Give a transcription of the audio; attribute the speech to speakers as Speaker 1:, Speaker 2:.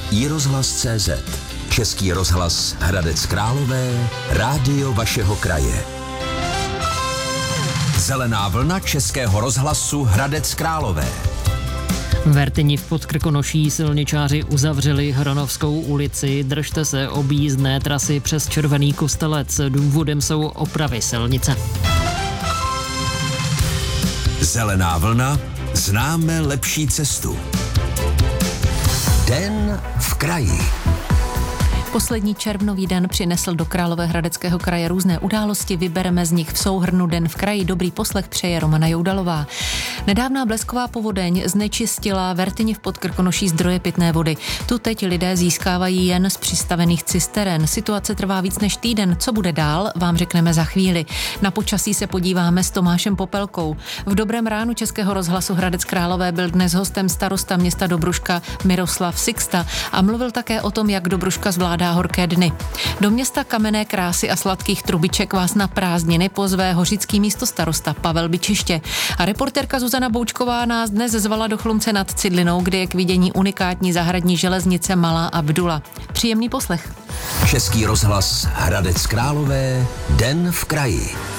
Speaker 1: iRozhlas.cz, Český rozhlas Hradec Králové, rádio vašeho kraje. Zelená vlna Českého rozhlasu Hradec Králové.
Speaker 2: V Vertyni v Podkrkonoší silničáři uzavřeli Hronovskou ulici. Držte se objízdné trasy přes Červený Kostelec. Důvodem jsou opravy silnice.
Speaker 1: Zelená vlna, známe lepší cestu. Den v kraji.
Speaker 3: Poslední červnový den přinesl do Královéhradeckého kraje různé události, vybereme z nich v souhrnu Den v kraji. Dobrý poslech přeje Romana Joudalová. Nedávná blesková povodeň znečistila Vertyni v Podkrkonoší zdroje pitné vody. Tu teď lidé získávají jen z přistavených cisteren. Situace trvá víc než týden. Co bude dál, vám řekneme za chvíli. Na počasí se podíváme s Tomášem Popelkou. V Dobrém ránu Českého rozhlasu Hradec Králové byl dnes hostem starosta města Dobruška Miroslav Sixta a mluvil také o tom, jak Dobruška zvládá horké dny. Do města kamenné krásy a sladkých trubiček vás na prázdniny pozve hořický místostarosta Pavel Bičiště. A reportérka Zuzana Boučková nás dnes zvala do Chlumce nad Cidlinou, kde je k vidění unikátní zahradní železnice Malá Abdula. Příjemný poslech.
Speaker 1: Český rozhlas Hradec Králové, Den v kraji.